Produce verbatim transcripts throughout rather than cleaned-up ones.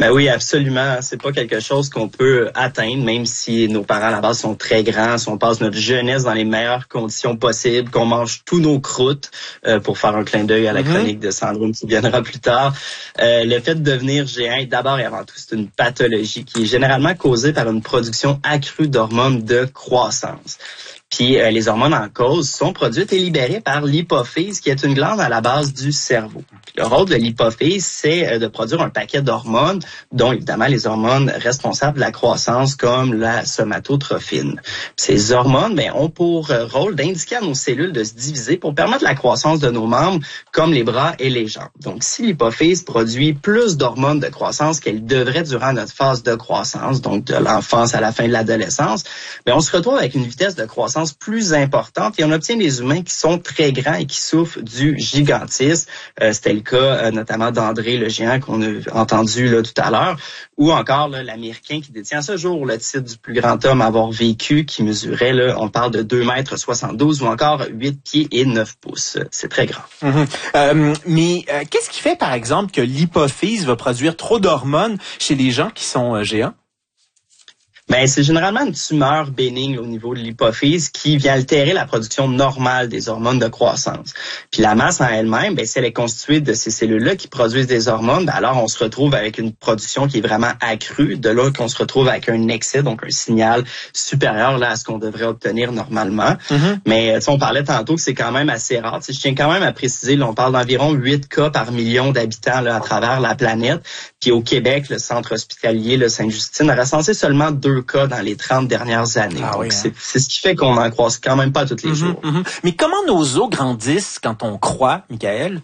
Ben oui, absolument. C'est pas quelque chose qu'on peut atteindre, même si nos parents à la base sont très grands, si on passe notre jeunesse dans les meilleures conditions possibles, qu'on mange tous nos croûtes, euh, pour faire un clin d'œil à la mm-hmm. chronique de Sandrine qui viendra plus tard. Euh, le fait de devenir géant, d'abord et avant tout, c'est une pathologie qui est généralement causée par une production accrue d'hormones de croissance. Puis euh, les hormones en cause sont produites et libérées par l'hypophyse, qui est une glande à la base du cerveau. Puis le rôle de l'hypophyse, c'est euh, de produire un paquet d'hormones, dont évidemment les hormones responsables de la croissance, comme la somatotrophine. Puis ces hormones, ben, ont pour euh, rôle d'indiquer à nos cellules de se diviser pour permettre la croissance de nos membres, comme les bras et les jambes. Donc si l'hypophyse produit plus d'hormones de croissance qu'elle devrait durant notre phase de croissance, donc de l'enfance à la fin de l'adolescence, ben, on se retrouve avec une vitesse de croissance plus importante et on obtient des humains qui sont très grands et qui souffrent du gigantisme. Euh, c'était le cas euh, notamment d'André le géant qu'on a entendu là tout à l'heure, ou encore là, l'Américain qui détient à ce jour le titre du plus grand homme à avoir vécu, qui mesurait, là, on parle de deux mètres soixante-douze ou encore huit pieds et neuf pouces. C'est très grand. Mm-hmm. Euh, mais euh, qu'est-ce qui fait, par exemple, que l'hypophyse va produire trop d'hormones chez les gens qui sont euh, géants? Ben, c'est généralement une tumeur bénigne au niveau de l'hypophyse qui vient altérer la production normale des hormones de croissance. Puis la masse en elle-même, ben, si elle est constituée de ces cellules-là qui produisent des hormones, ben, alors on se retrouve avec une production qui est vraiment accrue. De là qu'on se retrouve avec un excès, donc un signal supérieur là à ce qu'on devrait obtenir normalement. Mm-hmm. Mais on parlait tantôt que c'est quand même assez rare. T'sais, je tiens quand même à préciser, là, on parle d'environ huit cas par million d'habitants là, à travers la planète. Puis au Québec, le centre hospitalier le Sainte-Justine a recensé seulement deux cas dans les trente dernières années. Ah, Donc, oui, hein? c'est, c'est ce qui fait qu'on n'en croise quand même pas tous les mm-hmm, jours. Mm-hmm. Mais comment nos os grandissent quand on croît, Michael?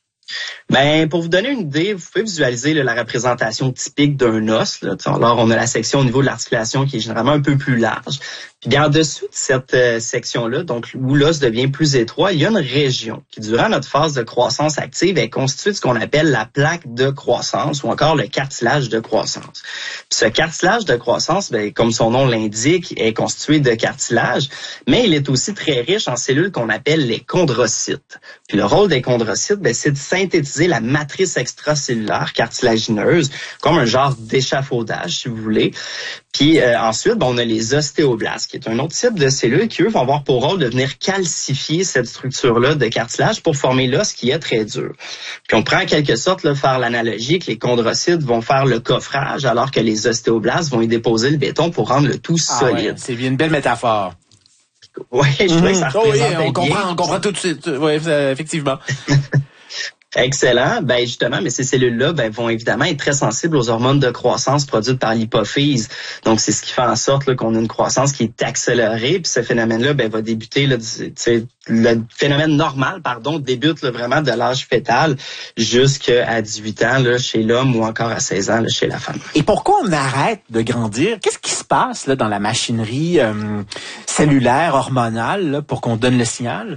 Ben, pour vous donner une idée, vous pouvez visualiser là, la représentation typique d'un os. Là. Alors, on a la section au niveau de l'articulation qui est généralement un peu plus large. Puis bien en dessous de cette euh, section-là, donc où l'os devient plus étroit, il y a une région qui, durant notre phase de croissance active, est constituée de ce qu'on appelle la plaque de croissance ou encore le cartilage de croissance. Puis ce cartilage de croissance, ben, comme son nom l'indique, est constitué de cartilage, mais il est aussi très riche en cellules qu'on appelle les chondrocytes. Puis le rôle des chondrocytes, ben, c'est de synthétiser la matrice extracellulaire cartilagineuse, comme un genre d'échafaudage, si vous voulez. Puis euh, ensuite, ben, on a les ostéoblastes, qui est un autre type de cellules qui, eux, vont avoir pour rôle de venir calcifier cette structure-là de cartilage pour former l'os qui est très dur. Puis on prend en quelque sorte, là, faire l'analogie que les chondrocytes vont faire le coffrage, alors que les ostéoblastes vont y déposer le béton pour rendre le tout ah solide. Ouais, c'est une belle métaphore. Oui, je mmh. trouvais que ça oh oui, on bien. comprend, on comprend tout de suite. Oui, effectivement. Excellent. Ben justement, mais ces cellules-là ben, vont évidemment être très sensibles aux hormones de croissance produites par l'hypophyse. Donc, c'est ce qui fait en sorte là, qu'on a une croissance qui est accélérée. Puis ce phénomène-là ben, va débuter, là, le phénomène normal, pardon, débute là, vraiment de l'âge fœtal jusqu'à dix-huit ans là, chez l'homme ou encore à seize ans là, chez la femme. Et pourquoi on arrête de grandir? Qu'est-ce qui se passe là, dans la machinerie euh, cellulaire, hormonale, là, pour qu'on donne le signal?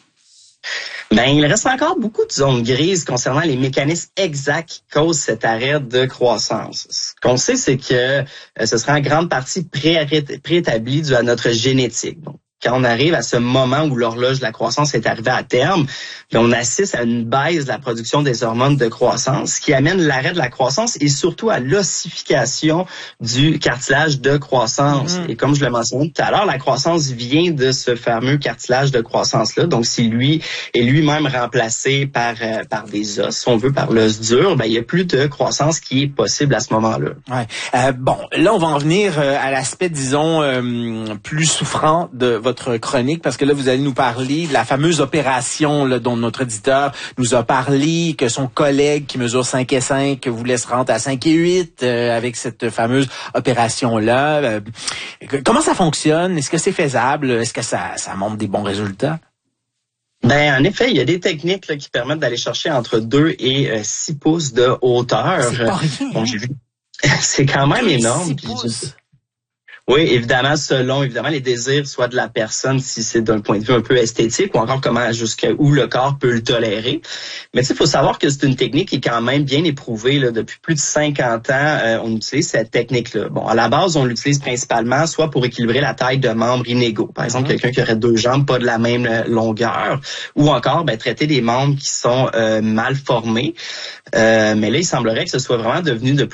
Ben, il reste encore beaucoup de zones grises concernant les mécanismes exacts qui causent cet arrêt de croissance. Ce qu'on sait, c'est que euh, ce sera en grande partie pré- préétabli dû à notre génétique. Donc, quand on arrive à ce moment où l'horloge de la croissance est arrivée à terme, puis on assiste à une baisse de la production des hormones de croissance, ce qui amène l'arrêt de la croissance et surtout à l'ossification du cartilage de croissance. Mmh. Et comme je le mentionnais tout à l'heure, la croissance vient de ce fameux cartilage de croissance-là. Donc, si lui est lui-même remplacé par euh, par des os, si on veut, par l'os dur, ben il y a plus de croissance qui est possible à ce moment-là. Ouais. Euh, bon, là, on va en venir euh, à l'aspect, disons, euh, plus souffrant de votre chronique, parce que là, vous allez nous parler de la fameuse opération là, dont notre éditeur nous a parlé, que son collègue qui mesure cinq et cinq voulait se rendre à cinq et huit euh, avec cette fameuse opération-là. Euh, comment ça fonctionne? Est-ce que c'est faisable? Est-ce que ça, ça montre des bons résultats? Ben, en effet, il y a des techniques là, qui permettent d'aller chercher entre deux et euh, six pouces de hauteur. C'est pas rien. Bon, j'ai vu. C'est quand même énorme. six pouces. Oui, évidemment, selon évidemment les désirs, soit de la personne, si c'est d'un point de vue un peu esthétique, ou encore comment jusqu'à où le corps peut le tolérer. Mais tu sais, il faut savoir que c'est une technique qui est quand même bien éprouvée là, depuis plus de cinquante ans. Euh, on utilise cette technique-là. Bon, à la base, on l'utilise principalement soit pour équilibrer la taille de membres inégaux. Par exemple, mm-hmm. quelqu'un qui aurait deux jambes pas de la même longueur, ou encore ben, traiter des membres qui sont euh, mal formés. Euh, mais là, il semblerait que ce soit vraiment devenu de